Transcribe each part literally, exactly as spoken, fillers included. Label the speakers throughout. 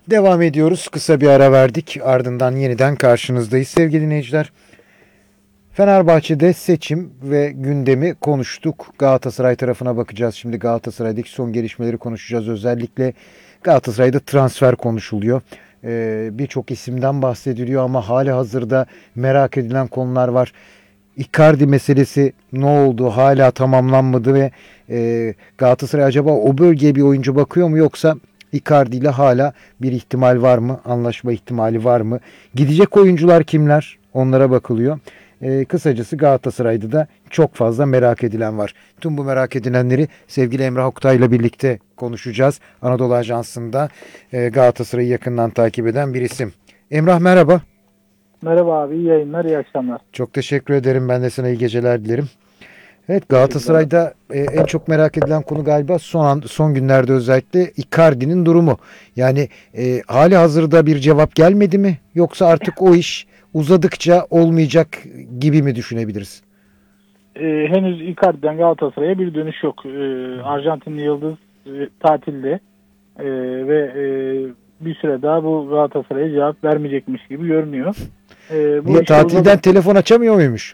Speaker 1: Devam ediyoruz. Kısa bir ara verdik. Ardından yeniden karşınızdayız sevgili dinleyiciler. Fenerbahçe'de seçim ve gündemi konuştuk. Galatasaray tarafına bakacağız. Şimdi Galatasaray'daki son gelişmeleri konuşacağız. Özellikle Galatasaray'da transfer konuşuluyor. Ee, Birçok isimden bahsediliyor ama hali hazırda merak edilen konular var. Icardi meselesi ne oldu? Hala tamamlanmadı ve e, Galatasaray acaba o bölgeye bir oyuncu bakıyor mu, yoksa Icardi ile hala bir ihtimal var mı? Anlaşma ihtimali var mı? Gidecek oyuncular kimler? Onlara bakılıyor. E, kısacası Galatasaray'da da çok fazla merak edilen var. Tüm bu merak edilenleri sevgili Emrah Oktay ile birlikte konuşacağız. Anadolu Ajansı'nda e, Galatasaray'ı yakından takip eden bir isim. Emrah merhaba.
Speaker 2: Merhaba abi, iyi yayınlar, iyi akşamlar.
Speaker 1: Çok teşekkür ederim. Ben de sana iyi geceler dilerim. Evet, Galatasaray'da e, en çok merak edilen konu galiba son an, son günlerde özellikle Icardi'nin durumu. Yani e, hali hazırda bir cevap gelmedi mi, yoksa artık o iş uzadıkça olmayacak gibi mi düşünebiliriz?
Speaker 2: Ee, henüz Icardi'den Galatasaray'a bir dönüş yok. Ee, Arjantinli Yıldız e, tatilde e, ve e, bir süre daha bu Galatasaray'a cevap vermeyecekmiş gibi görünüyor. Ee, bu
Speaker 1: Niye, tatilden
Speaker 2: uzadı...
Speaker 1: telefon açamıyor muymuş?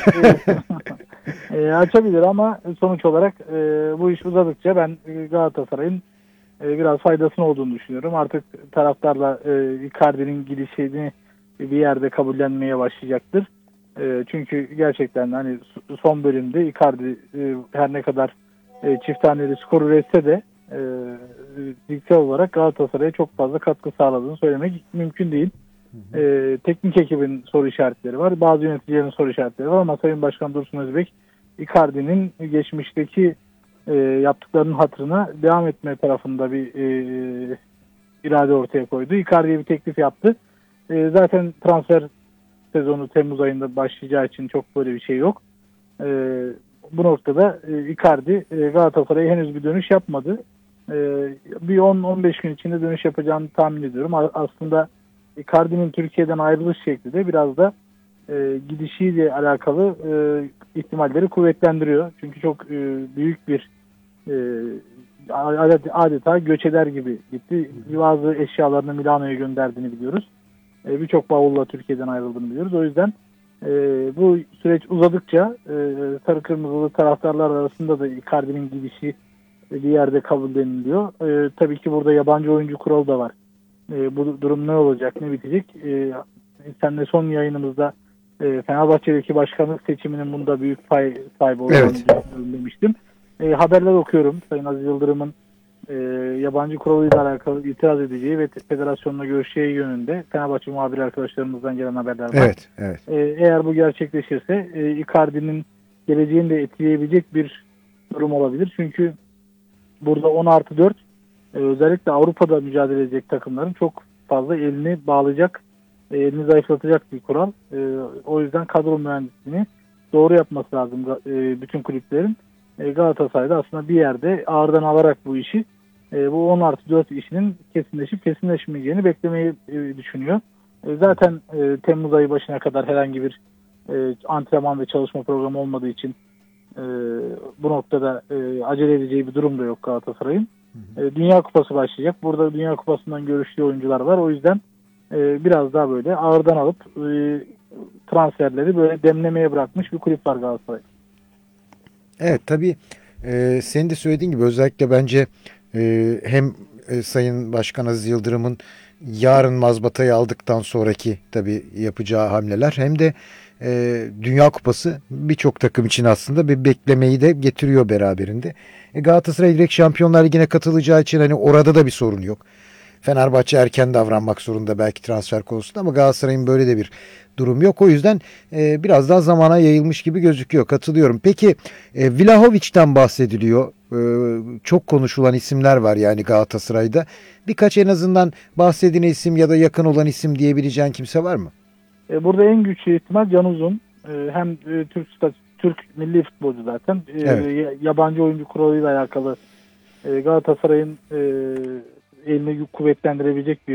Speaker 2: e, açabilir ama sonuç olarak e, bu iş uzadıkça ben Galatasaray'ın e, biraz faydasının olduğunu düşünüyorum. Artık taraftarla e, Icardi'nin gidişini bir yerde kabullenmeye başlayacaktır. E, çünkü gerçekten hani son bölümde Icardi e, her ne kadar e, çift taneli skor üretse de e, fiziksel olarak Galatasaray'a çok fazla katkı sağladığını söylemek mümkün değil. E, teknik ekibin soru işaretleri var. Bazı yöneticilerin soru işaretleri var ama Sayın Başkan Dursun Özbek Icardi'nin geçmişteki e, yaptıklarının hatırına devam etme tarafında bir e, irade ortaya koydu. Icardi'ye bir teklif yaptı. E, zaten transfer sezonu Temmuz ayında başlayacağı için çok böyle bir şey yok. E, bu noktada e, Icardi e, Galatasaray'a henüz bir dönüş yapmadı. E, bir on on beş gün içinde dönüş yapacağını tahmin ediyorum. A- aslında Icardi'nin Türkiye'den ayrılış şekli de biraz da e, gidişiyle alakalı e, ihtimalleri kuvvetlendiriyor. Çünkü çok e, büyük bir e, adeta göç eder gibi gitti. Bazı eşyalarını Milano'ya gönderdiğini biliyoruz. E, Birçok bavulla Türkiye'den ayrıldığını biliyoruz. O yüzden e, bu süreç uzadıkça e, sarı kırmızılı taraftarlar arasında da Icardi'nin gidişi bir yerde kabulleniliyor. E, tabii ki burada yabancı oyuncu kuralı da var. E, bu durum ne olacak, ne bitecek? E, senle son yayınımızda e, Fenerbahçe'deki başkanlık seçiminin bunda büyük pay sahibi olacağını
Speaker 1: Evet.
Speaker 2: demiştim. E, haberler okuyorum. Sayın Aziz Yıldırım'ın e, yabancı kuralıyla alakalı itiraz edeceği ve federasyonla görüşeceği yönünde Fenerbahçe muhabiri arkadaşlarımızdan gelen haberler var.
Speaker 1: Evet, evet.
Speaker 2: E, eğer bu gerçekleşirse e, Icardi'nin geleceğini de etkileyebilecek bir durum olabilir. Çünkü burada on artı dört e, özellikle Avrupa'da mücadele edecek takımların çok fazla elini bağlayacak, e, elini zayıflatacak bir kural. E, o yüzden kadro mühendisliğini doğru yapması lazım e, bütün kulüplerin. E, Galatasaray'da aslında bir yerde ağırdan alarak bu işi, e, bu on artı dört işinin kesinleşip kesinleşmeyeceğini beklemeyi e, düşünüyor. E, zaten e, Temmuz ayı başına kadar herhangi bir e, antrenman ve çalışma programı olmadığı için e, bu noktada e, acele edeceği bir durum da yok Galatasaray'ın. E, Dünya Kupası başlayacak. Burada Dünya Kupası'ndan görüştüğü oyuncular var. O yüzden e, biraz daha böyle ağırdan alıp e, transferleri böyle demlemeye bırakmış bir kulüp var Galatasaray.
Speaker 1: Evet, tabii e, senin de söylediğin gibi özellikle bence e, hem e, Sayın Başkan Aziz Yıldırım'ın yarın mazbatayı aldıktan sonraki tabii yapacağı hamleler, hem de e, Dünya Kupası birçok takım için aslında bir beklemeyi de getiriyor beraberinde. E, Galatasaray direkt Şampiyonlar Ligi'ne katılacağı için hani orada da bir sorun yok. Fenerbahçe erken davranmak zorunda belki transfer konusunda, ama Galatasaray'ın böyle de bir durum yok. O yüzden e, biraz daha zamana yayılmış gibi gözüküyor. Katılıyorum. Peki e, Vlahovic'ten bahsediliyor. E, çok konuşulan isimler var yani Galatasaray'da. Birkaç en azından bahsedilen isim ya da yakın olan isim diyebileceğin kimse var mı?
Speaker 2: E, burada en güçlü ihtimal Can Uzun. E, hem e, Türk Türk milli futbolcu zaten. E,
Speaker 1: Evet.
Speaker 2: Yabancı oyuncu kuralıyla alakalı e, Galatasaray'ın e, elini kuvvetlendirebilecek bir